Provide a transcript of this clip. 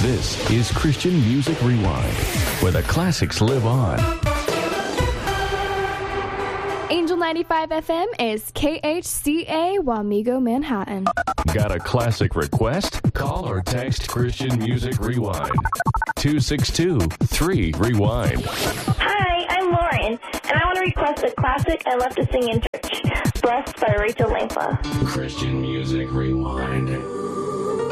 This is Christian Music Rewind, where the classics live on. Angel 95 FM is KHCA Wamego, Manhattan. Got a classic request? Call or text Christian Music Rewind. 262-3-REWIND. Hi, I'm Lauren, and I want to request a classic I love to sing in church, Blessed by Rachel Lampa. Christian Music Rewind.